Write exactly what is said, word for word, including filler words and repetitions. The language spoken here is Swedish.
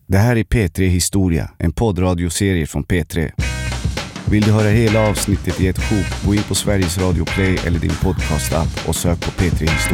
Det här är P tre Historia, en poddradioserie från P tre. Vill du höra hela avsnittet i ett sjok, gå in på Sveriges Radio Play eller din podcast-app och sök på P tre Historia.